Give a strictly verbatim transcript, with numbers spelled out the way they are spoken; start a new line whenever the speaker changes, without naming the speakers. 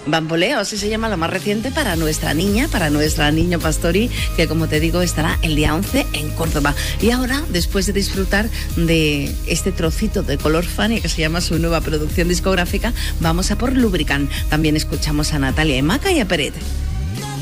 Bamboleo, así se llama lo más reciente para nuestra niña, para nuestra niño Pastori, que como te digo estará el día once en Córdoba. Y ahora, después de disfrutar de este trocito de Color Fania, que se llama su nueva producción discográfica, vamos a por Lubricant. También escuchamos a Natalia Emaca y a Peret.